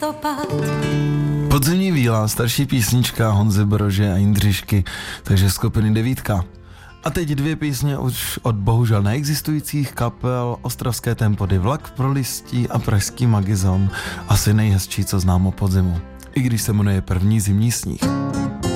Podzimní víla, starší písnička Honzy Brože a Jindřišky, takže skupiny Devítka. A teď 2 písně už od bohužel neexistujících kapel: ostravské Tempody, Vlak pro listí a pražský Magizon. Asi nejhezčí, co znám o podzimu. I když se jmenuje První zimní sníh.